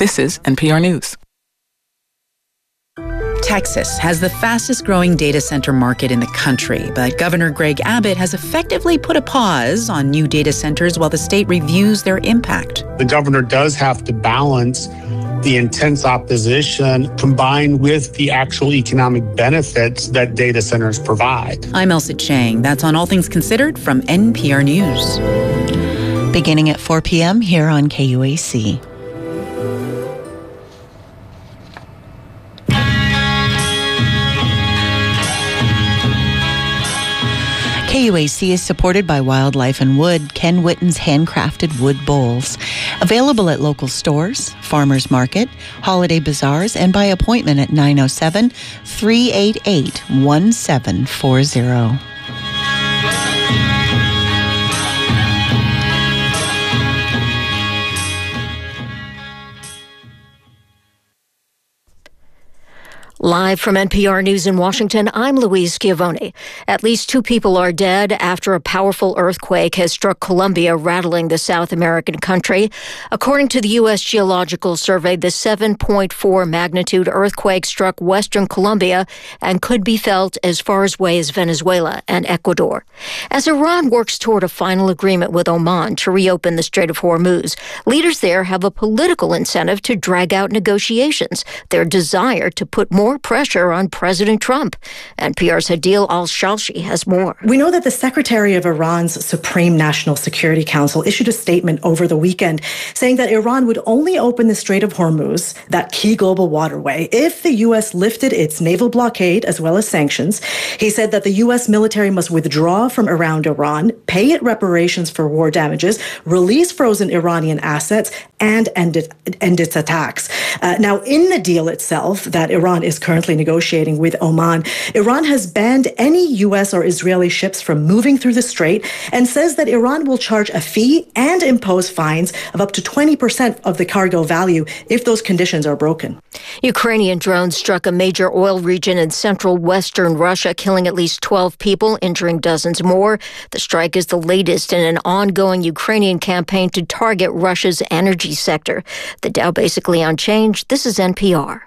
This is NPR News. Texas has the fastest growing data center market in the country, but Governor Greg Abbott has effectively put a pause on new data centers while the state reviews their impact. The governor does have to balance the intense opposition combined with the actual economic benefits that data centers provide. I'm Elsa Chang. That's on All Things Considered from NPR News. Beginning at 4 p.m. here on KUAC. KUAC is supported by Wildlife and Wood, Ken Whitten's handcrafted wood bowls. Available at local stores, farmers market, holiday bazaars, and by appointment at 907-388-1740. Live from NPR News in Washington, I'm Louise Schiavone. At least 2 people are dead after a powerful earthquake has struck Colombia, rattling the South American country. According to the U.S. Geological Survey, the 7.4 magnitude earthquake struck western Colombia and could be felt as far away as Venezuela and Ecuador. As Iran works toward a final agreement with Oman to reopen the Strait of Hormuz, leaders there have a political incentive to drag out negotiations. Their desire to put more pressure on President Trump. NPR's Hadil Al-Shalshi has more. We know that the Secretary of Iran's Supreme National Security Council issued a statement over the weekend saying that Iran would only open the Strait of Hormuz, that key global waterway, if the U.S. lifted its naval blockade as well as sanctions. He said that the U.S. military must withdraw from around Iran, pay it reparations for war damages, release frozen Iranian assets, and end its attacks. Now, in the deal itself that Iran is currently negotiating with Oman, Iran has banned any U.S. or Israeli ships from moving through the strait and says that Iran will charge a fee and impose fines of up to 20% of the cargo value if those conditions are broken. Ukrainian drones struck a major oil region in central western Russia, killing at least 12 people, injuring dozens more. The strike is the latest in an ongoing Ukrainian campaign to target Russia's energy sector. The Dow basically unchanged. This is NPR.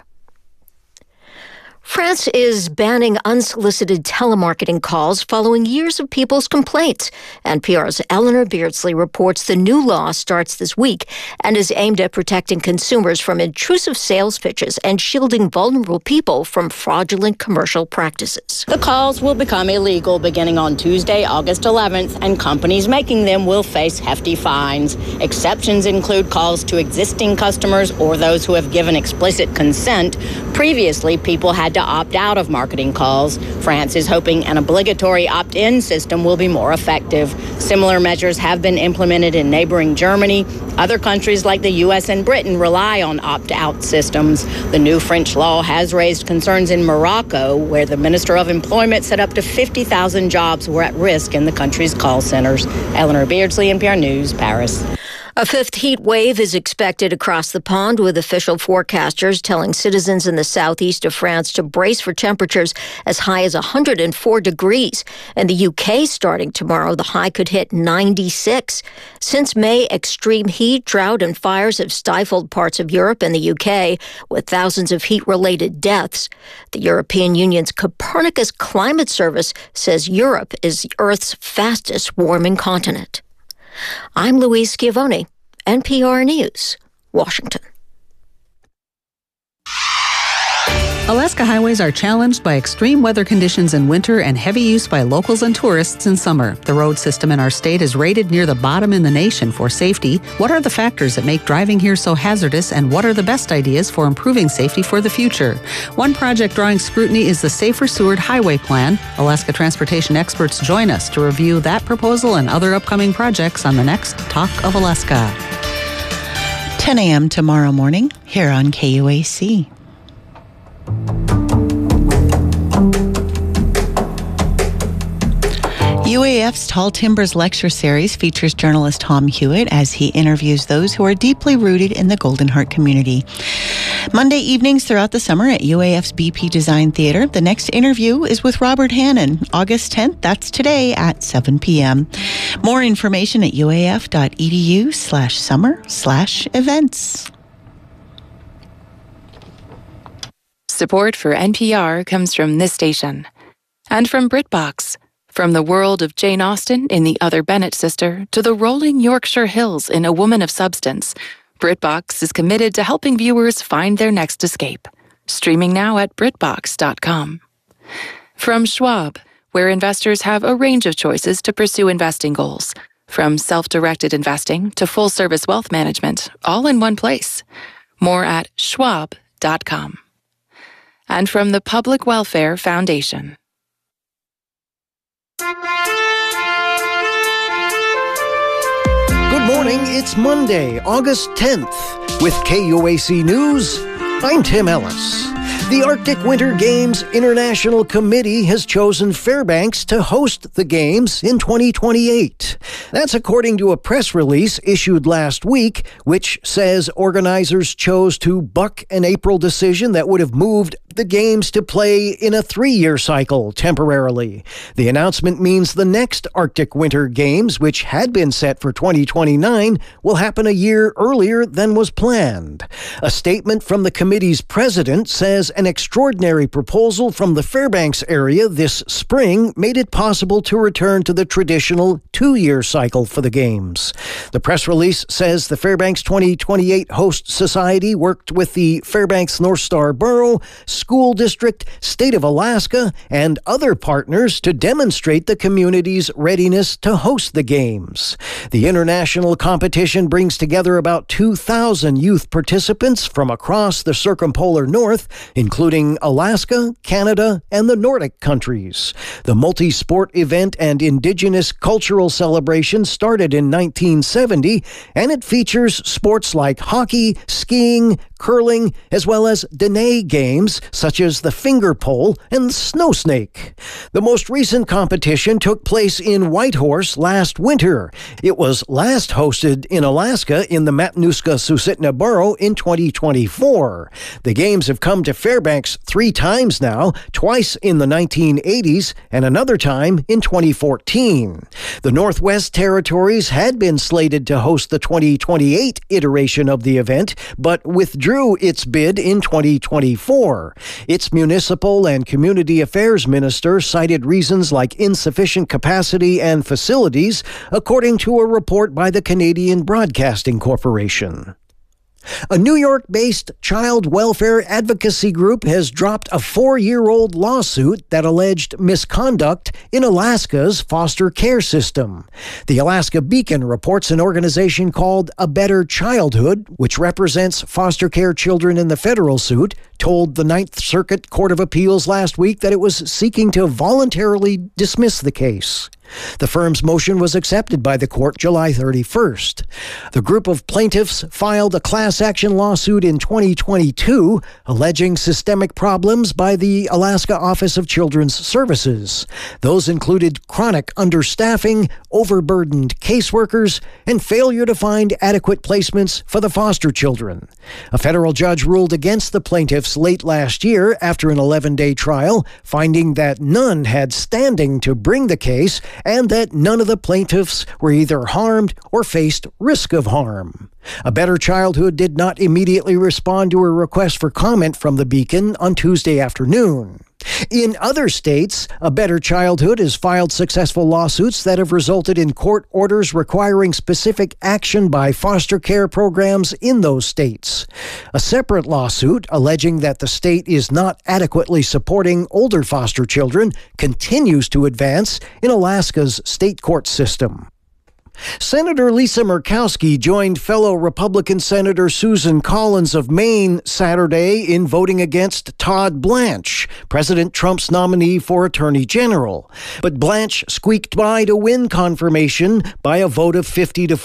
France is banning unsolicited telemarketing calls following years of people's complaints. NPR's Eleanor Beardsley reports the new law starts this week and is aimed at protecting consumers from intrusive sales pitches and shielding vulnerable people from fraudulent commercial practices. The calls will become illegal beginning on Tuesday, August 11th, and companies making them will face hefty fines. Exceptions include calls to existing customers or those who have given explicit consent. Previously, people had to opt out of marketing calls. France is hoping an obligatory opt-in system will be more effective. Similar measures have been implemented in neighboring Germany. Other countries like the U.S. and Britain rely on opt-out systems. The new French law has raised concerns in Morocco, where the Minister of Employment said up to 50,000 jobs were at risk in the country's call centers. Eleanor Beardsley, NPR News, Paris. A fifth heat wave is expected across the pond, with official forecasters telling citizens in the southeast of France to brace for temperatures as high as 104 degrees. In the UK, starting tomorrow, the high could hit 96. Since May, extreme heat, drought, and fires have stifled parts of Europe and the UK, with thousands of heat-related deaths. The European Union's Copernicus Climate Service says Europe is the Earth's fastest warming continent. I'm Louise Schiavone, NPR News, Washington. Alaska highways are challenged by extreme weather conditions in winter and heavy use by locals and tourists in summer. The road system in our state is rated near the bottom in the nation for safety. What are the factors that make driving here so hazardous, and what are the best ideas for improving safety for the future? One project drawing scrutiny is the Safer Seward Highway Plan. Alaska transportation experts join us to review that proposal and other upcoming projects on the next Talk of Alaska. 10 a.m. tomorrow morning here on KUAC. UAF's Tall Timbers lecture series features journalist Tom Hewitt as he interviews those who are deeply rooted in the Golden Heart community. Monday evenings throughout the summer at UAF's BP Design Theater. The next interview is with Robert Hannon, August 10th. That's today at 7 p.m. More information at uaf.edu/summer/events. Support for NPR comes from this station. And from BritBox. From the world of Jane Austen in The Other Bennett Sister to the rolling Yorkshire Hills in A Woman of Substance, BritBox is committed to helping viewers find their next escape. Streaming now at BritBox.com. From Schwab, where investors have a range of choices to pursue investing goals. From self-directed investing to full-service wealth management, all in one place. More at Schwab.com. And from the Public Welfare Foundation. Good morning, it's Monday, August 10th. With KUAC News, I'm Tim Ellis. The Arctic Winter Games International Committee has chosen Fairbanks to host the Games in 2028. That's according to a press release issued last week, which says organizers chose to buck an April decision that would have moved the Games to play in a 3-year cycle temporarily. The announcement means the next Arctic Winter Games, which had been set for 2029, will happen a year earlier than was planned. A statement from the committee's president says an extraordinary proposal from the Fairbanks area this spring made it possible to return to the traditional 2-year cycle for the Games. The press release says the Fairbanks 2028 Host Society worked with the Fairbanks North Star Borough, School District, State of Alaska, and other partners to demonstrate the community's readiness to host the Games. The international competition brings together about 2,000 youth participants from across the circumpolar north, including Alaska, Canada, and the Nordic countries. The multi-sport event and indigenous cultural celebration started in 1970, and it features sports like hockey, skiing, curling, as well as Dene games such as the finger pole and snow snake. The most recent competition took place in Whitehorse last winter. It was last hosted in Alaska in the Matanuska-Susitna Borough in 2024. The games have come to Fairbanks 3 times now, twice in the 1980s and another time in 2014. The Northwest Territories had been slated to host the 2028 iteration of the event, but withdrew its bid in 2024. Its municipal and community affairs minister cited reasons like insufficient capacity and facilities, according to a report by the Canadian Broadcasting Corporation. A New York-based child welfare advocacy group has dropped a 4-year-old lawsuit that alleged misconduct in Alaska's foster care system. The Alaska Beacon reports an organization called A Better Childhood, which represents foster care children in the federal suit, told the Ninth Circuit Court of Appeals last week that it was seeking to voluntarily dismiss the case. The firm's motion was accepted by the court July 31st. The group of plaintiffs filed a class action lawsuit in 2022 alleging systemic problems by the Alaska Office of Children's Services. Those included chronic understaffing, overburdened caseworkers, and failure to find adequate placements for the foster children. A federal judge ruled against the plaintiffs late last year after an 11-day trial, finding that none had standing to bring the case and that none of the plaintiffs were either harmed or faced risk of harm. A Better Childhood did not immediately respond to a request for comment from the Beacon on Tuesday afternoon. In other states, A Better Childhood has filed successful lawsuits that have resulted in court orders requiring specific action by foster care programs in those states. A separate lawsuit alleging that the state is not adequately supporting older foster children continues to advance in Alaska's state court system. Senator Lisa Murkowski joined fellow Republican Senator Susan Collins of Maine Saturday in voting against Todd Blanche, President Trump's nominee for Attorney General. But Blanche squeaked by to win confirmation by a vote of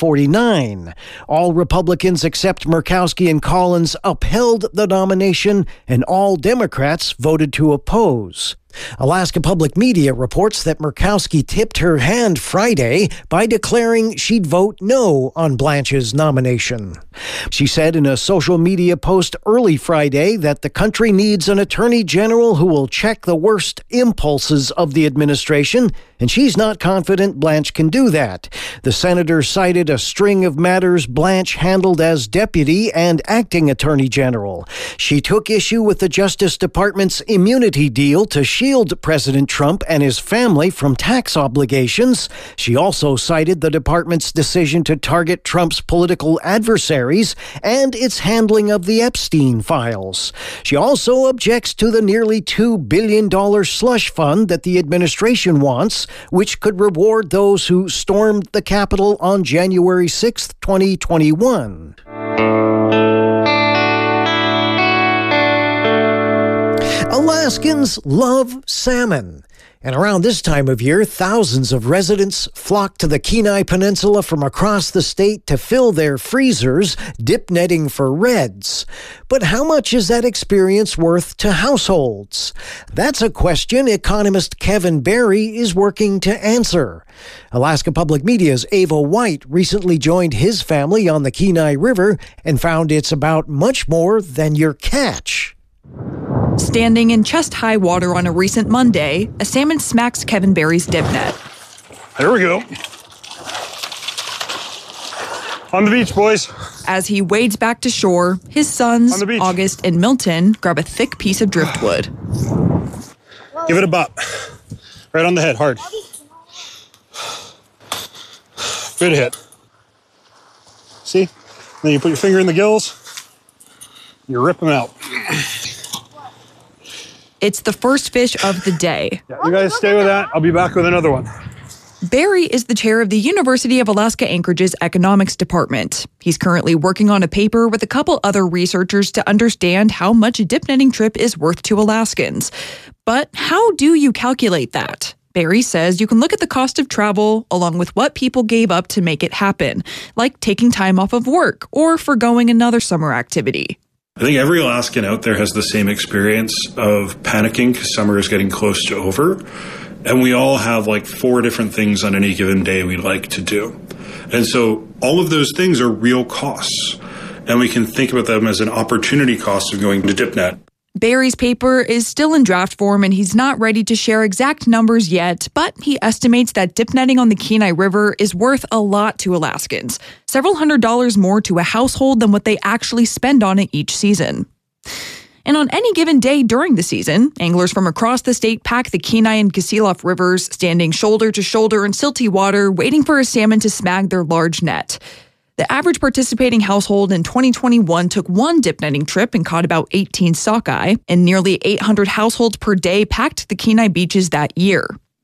50-49. All Republicans except Murkowski and Collins upheld the nomination, and all Democrats voted to oppose. Alaska Public Media reports that Murkowski tipped her hand Friday by declaring she'd vote no on Blanche's nomination. She said in a social media post early Friday that the country needs an attorney general who will check the worst impulses of the administration, and she's not confident Blanche can do that. The senator cited a string of matters Blanche handled as deputy and acting attorney general. She took issue with the Justice Department's immunity deal to shield President Trump and his family from tax obligations. She also cited the department's decision to target Trump's political adversaries and its handling of the Epstein files. She also objects to the nearly $2 billion slush fund that the administration wants, which could reward those who stormed the Capitol on January 6, 2021. Alaskans love salmon. And around this time of year, thousands of residents flock to the Kenai Peninsula from across the state to fill their freezers, dip netting for reds. But how much is that experience worth to households? That's a question economist Kevin Barry is working to answer. Alaska Public Media's Ava White recently joined his family on the Kenai River and found it's about much more than your catch. Standing in chest-high water on a recent Monday, a salmon smacks Kevin Barry's dip net. There we go. On the beach, boys. As he wades back to shore, his sons, August and Milton, grab a thick piece of driftwood. Give it a bop. Right on the head, hard. Good hit. See? Then you put your finger in the gills, you rip them out. It's the first fish of the day. Yeah, you guys stay with that. I'll be back with another one. Barry is the chair of the University of Alaska Anchorage's economics department. He's currently working on a paper with a couple other researchers to understand how much a dip netting trip is worth to Alaskans. But how do you calculate that? Barry says you can look at the cost of travel along with what people gave up to make it happen, like taking time off of work or forgoing another summer activity. I think every Alaskan out there has the same experience of panicking because summer is getting close to over. And we all have like 4 different things on any given day we like to do. And so all of those things are real costs. And we can think about them as an opportunity cost of going to DipNet. Barry's paper is still in draft form and he's not ready to share exact numbers yet, but he estimates that dip netting on the Kenai River is worth a lot to Alaskans, several $100s more to a household than what they actually spend on it each season. And on any given day during the season, anglers from across the state pack the Kenai and Kasilof rivers, standing shoulder to shoulder in silty water, waiting for a salmon to snag their large net. The average participating household in 2021 took one dip netting trip and caught about 18 sockeye, and nearly 800 households per day packed the Kenai beaches that year.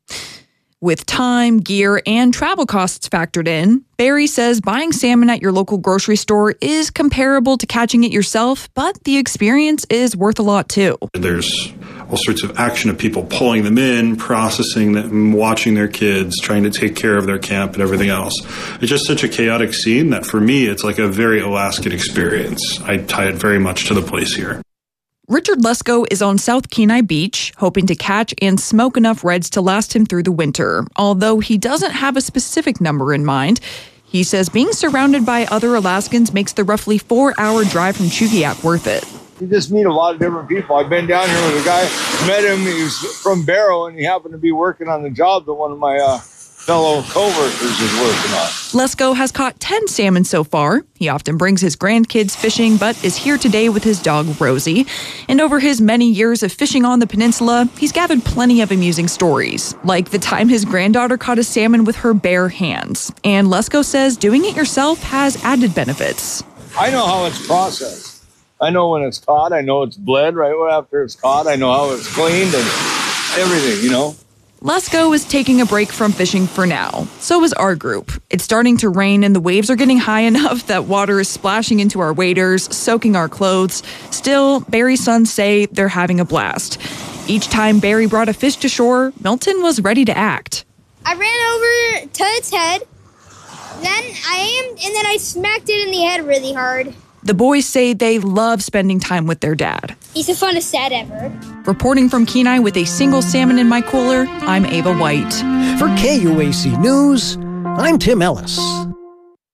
With time, gear, and travel costs factored in, Barry says buying salmon at your local grocery store is comparable to catching it yourself, but the experience is worth a lot too. There's all sorts of action of people pulling them in, processing them, watching their kids, trying to take care of their camp and everything else. It's just such a chaotic scene that for me, it's like a very Alaskan experience. I tie it very much to the place here. Richard Lesko is on South Kenai Beach, hoping to catch and smoke enough reds to last him through the winter, although he doesn't have a specific number in mind. He says being surrounded by other Alaskans makes the roughly 4-hour drive from Chugiak worth it. You just meet a lot of different people. I've been down here with a guy, met him, he was from Barrow, and he happened to be working on the job that one of my fellow co-workers is working on. Lesko has caught 10 salmon so far. He often brings his grandkids fishing, but is here today with his dog, Rosie. And over his many years of fishing on the peninsula, he's gathered plenty of amusing stories, like the time his granddaughter caught a salmon with her bare hands. And Lesko says doing it yourself has added benefits. I know how it's processed. I know when it's caught. I know it's bled right after it's caught. I know how it's cleaned and everything, you know. Lesko is taking a break from fishing for now. So is our group. It's starting to rain and the waves are getting high enough that water is splashing into our waders, soaking our clothes. Still, Barry's sons say they're having a blast. Each time Barry brought a fish to shore, Milton was ready to act. I ran over to its head, then I aimed, and then I smacked it in the head really hard. The boys say they love spending time with their dad. He's the funnest dad ever. Reporting from Kenai with a single salmon in my cooler, I'm Ava White. For KUAC News, I'm Tim Ellis.